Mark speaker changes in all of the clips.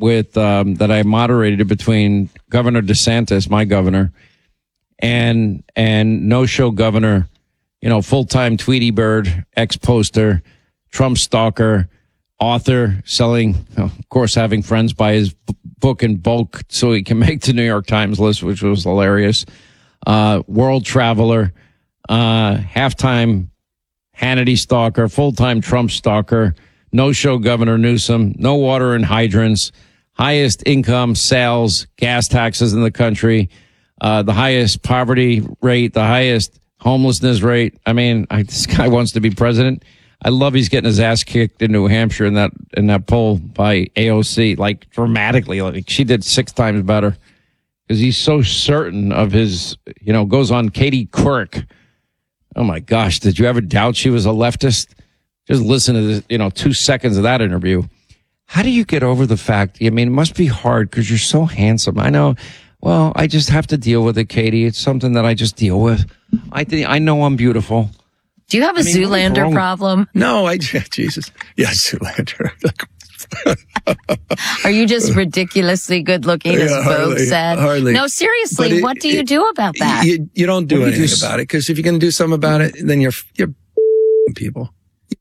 Speaker 1: with that I moderated between Governor DeSantis, my governor, and no-show governor, full-time Tweety Bird, ex-poster, Trump stalker, author, selling, of course, having friends buy his book in bulk so he can make the New York Times list, which was hilarious. World traveler, halftime Hannity stalker, full-time Trump stalker, no-show Governor Newsom, no water and hydrants, highest income, sales, gas taxes in the country, the highest poverty rate, the highest homelessness rate. I mean, this guy wants to be president. I love he's getting his ass kicked in New Hampshire in that poll by AOC, like dramatically. Like she did 6 times better because he's so certain of his, goes on Katie Couric. Oh my gosh, did you ever doubt she was a leftist? Just listen to this, 2 seconds of that interview. How do you get over the fact? I mean, it must be hard because you're so handsome. I know. Well, I just have to deal with it, Katie. It's something that I just deal with. I know I'm beautiful.
Speaker 2: Do you have a Zoolander problem?
Speaker 3: No, Jesus. Yeah, Zoolander.
Speaker 2: Are you just ridiculously good looking, as Vogue said?
Speaker 3: Hardly.
Speaker 2: No, seriously, what do you do about that?
Speaker 3: You don't do anything about it, because if you're going to do something about it, then you're people.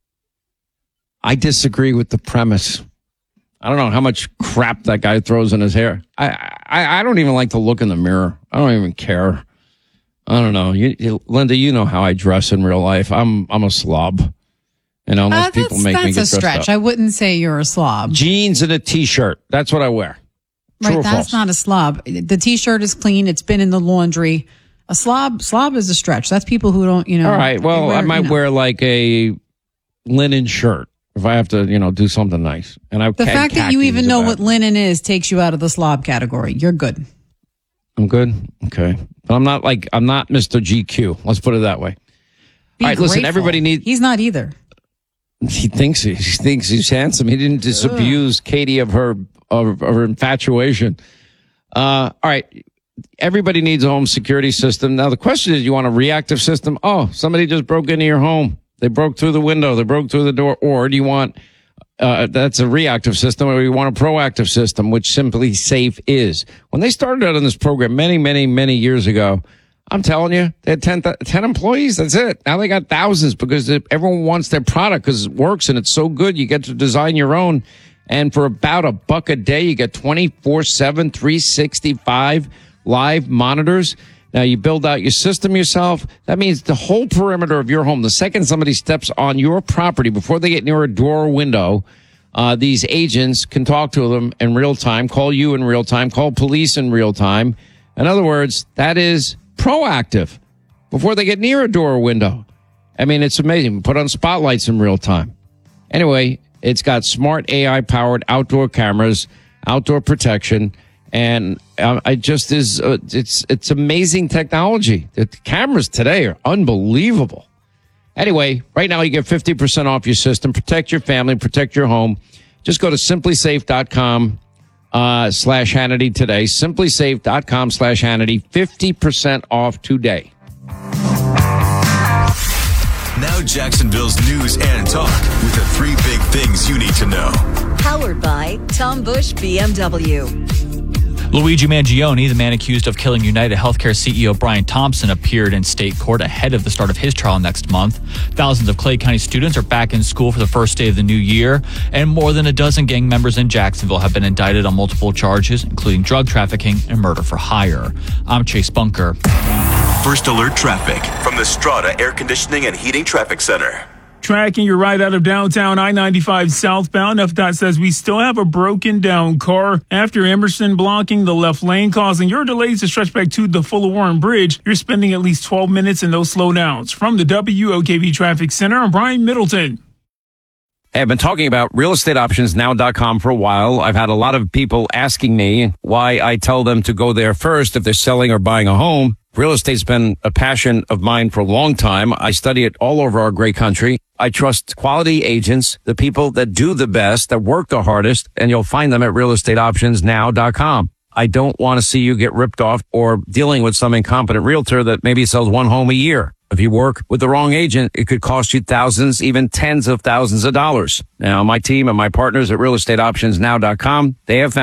Speaker 1: I disagree with the premise. I don't know how much crap that guy throws in his hair. I don't even like to look in the mirror. I don't even care. I don't know. Linda, you know how I dress in real life. I'm a slob. Most people make me get dressed
Speaker 4: That's a stretch.
Speaker 1: up.
Speaker 4: I wouldn't say you're a slob.
Speaker 1: Jeans and a T-shirt. That's what I wear. True
Speaker 4: Right, that's not a slob. The T-shirt is clean. It's been in the laundry. A slob is a stretch. That's people who don't,
Speaker 1: All right. Well, I might wear like a linen shirt if I have to, do something nice. And
Speaker 4: the fact that you even know what linen is takes you out of the slob category. You're good.
Speaker 1: I'm good. Okay. But I'm not Mr. GQ. Let's put it that way.
Speaker 4: Be
Speaker 1: all right.
Speaker 4: grateful.
Speaker 1: Listen, everybody needs.
Speaker 4: He's not either.
Speaker 1: He thinks he's handsome. He didn't disabuse Katie of her infatuation. All right. Everybody needs a home security system. Now, the question is, you want a reactive system? Oh, somebody just broke into your home. They broke through the window. They broke through the door. Or do you want, that's a reactive system, or you want a proactive system, which Simply Safe is. When they started out on this program many, many, many years ago, I'm telling you, they had 10 employees. That's it. Now they got thousands because everyone wants their product because it works and it's so good. You get to design your own. And for about $1 a day, you get 24/7, 365 live monitors. Now you build out your system yourself. That means the whole perimeter of your home, the second somebody steps on your property, before they get near a door or window, these agents can talk to them in real time, call you in real time, call police in real time. In other words, that is proactive before they get near a door or window. I mean, it's amazing. Put on spotlights in real time. Anyway, it's got smart AI-powered outdoor cameras, outdoor protection, and it's amazing technology. The cameras today are unbelievable. Anyway, right now you get 50% off your system. Protect your family, protect your home. Just go to simplysafe.com /Hannity today. Simplysafe.com/Hannity. 50% off today.
Speaker 5: Now Jacksonville's news and talk with the 3 big things you need to know.
Speaker 6: Powered by Tom Busch BMW.
Speaker 7: Luigi Mangione, the man accused of killing United Healthcare CEO Brian Thompson, appeared in state court ahead of the start of his trial next month. Thousands of Clay County students are back in school for the first day of the new year, and more than a dozen gang members in Jacksonville have been indicted on multiple charges, including drug trafficking and murder for hire. I'm Chase Bunker.
Speaker 5: First alert traffic from the Strata Air Conditioning and Heating Traffic Center.
Speaker 8: Tracking your ride out of downtown I-95 southbound. FDOT says we still have a broken down car after Emerson blocking the left lane, causing your delays to stretch back to the Fuller Warren Bridge. You're spending at least 12 minutes in those slowdowns. From the WOKV Traffic Center, I'm Brian Middleton.
Speaker 1: Hey, I've been talking about realestateoptionsnow.com for a while. I've had a lot of people asking me why I tell them to go there first if they're selling or buying a home. Real estate's been a passion of mine for a long time. I study it all over our great country. I trust quality agents, the people that do the best, that work the hardest, and you'll find them at realestateoptionsnow.com. I don't want to see you get ripped off or dealing with some incompetent realtor that maybe sells one home a year. If you work with the wrong agent, it could cost you thousands, even tens of thousands of dollars. Now, my team and my partners at realestateoptionsnow.com, they have found